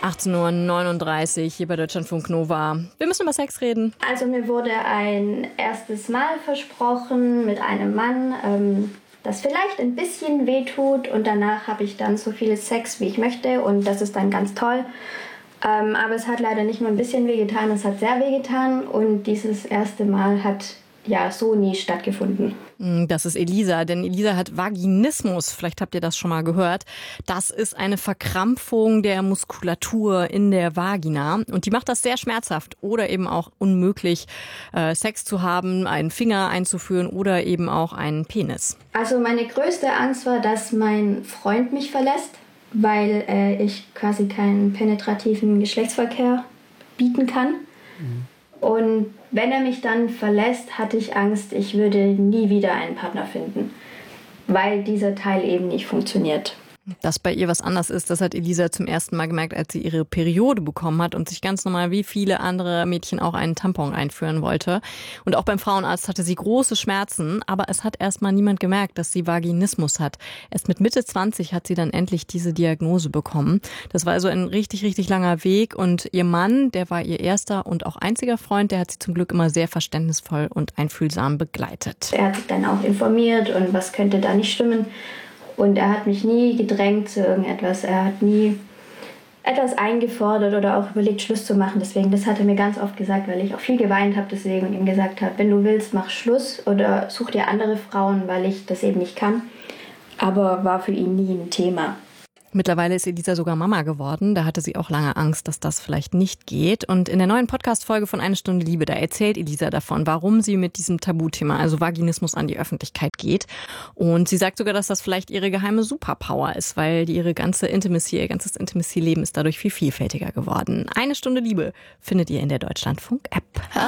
18:39 Uhr hier bei Deutschlandfunk Nova. Wir müssen über Sex reden. Also mir wurde ein erstes Mal versprochen mit einem Mann, das vielleicht ein bisschen wehtut und danach habe ich dann so viel Sex, wie ich möchte und das ist dann ganz toll. Aber es hat leider nicht nur ein bisschen wehgetan, es hat sehr wehgetan und dieses erste Mal hat ja so nie stattgefunden. Das ist Elisa, denn Elisa hat Vaginismus. Vielleicht habt ihr das schon mal gehört. Das ist eine Verkrampfung der Muskulatur in der Vagina und die macht das sehr schmerzhaft oder eben auch unmöglich, Sex zu haben, einen Finger einzuführen oder eben auch einen Penis. Also meine größte Angst war, dass mein Freund mich verlässt, weil ich quasi keinen penetrativen Geschlechtsverkehr bieten kann. Und wenn er mich dann verlässt, hatte ich Angst, ich würde nie wieder einen Partner finden, weil dieser Teil eben nicht funktioniert. Dass bei ihr was anders ist, das hat Elisa zum ersten Mal gemerkt, als sie ihre Periode bekommen hat und sich ganz normal wie viele andere Mädchen auch einen Tampon einführen wollte. Und auch beim Frauenarzt hatte sie große Schmerzen, aber es hat erstmal niemand gemerkt, dass sie Vaginismus hat. Erst mit Mitte 20 hat sie dann endlich diese Diagnose bekommen. Das war also ein richtig, richtig langer Weg und ihr Mann, der war ihr erster und auch einziger Freund, der hat sie zum Glück immer sehr verständnisvoll und einfühlsam begleitet. Er hat sich dann auch informiert und was könnte da nicht stimmen. Und er hat mich nie gedrängt zu irgendetwas. Er hat nie etwas eingefordert oder auch überlegt, Schluss zu machen. Deswegen, das hat er mir ganz oft gesagt, weil ich auch viel geweint habe deswegen und ihm gesagt habe, wenn du willst, mach Schluss oder such dir andere Frauen, weil ich das eben nicht kann. Aber war für ihn nie ein Thema. Mittlerweile ist Elisa sogar Mama geworden. Da hatte sie auch lange Angst, dass das vielleicht nicht geht. Und in der neuen Podcast-Folge von Eine Stunde Liebe, da erzählt Elisa davon, warum sie mit diesem Tabuthema, also Vaginismus, an die Öffentlichkeit geht. Und sie sagt sogar, dass das vielleicht ihre geheime Superpower ist, weil ihr ganzes Intimacy-Leben ist dadurch viel vielfältiger geworden. Eine Stunde Liebe findet ihr in der Deutschlandfunk-App.